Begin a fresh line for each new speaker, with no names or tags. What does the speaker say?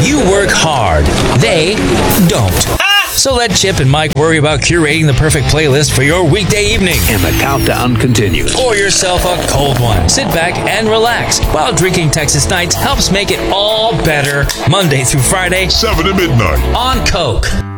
You work hard. They don't. So let Chip and Mike worry about curating the perfect playlist for your weekday evening.
And the countdown continues.
Pour yourself a cold one. Sit back and relax while drinking Texas Nights helps make it all better Monday through Friday,
7 to midnight
on Coke.